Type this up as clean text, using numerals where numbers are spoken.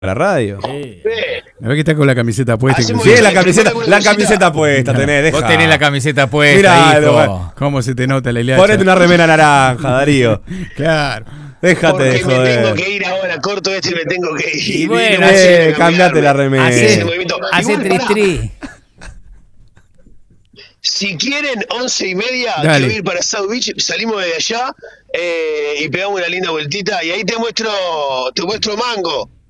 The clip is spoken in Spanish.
la radio. Me ve que está con la camiseta puesta. Hacemos Sí, eso. la camiseta puesta tenés, deja. Vos tenés la camiseta puesta, Mirá, hijo. ¿Cómo se te nota la hilacha? Ponete una remera naranja, Darío. Claro. Déjate Porque de me tengo joder. que ir ahora, corto esto y me tengo que ir. Y bueno, no sé, cambiate la cambiarme. remera. Ese movimiento. Hace Igual, pará, tri-tri. si quieren, 11:30, Dale. quiero ir para South Beach, salimos de allá y pegamos una linda vueltita y ahí te muestro Mango.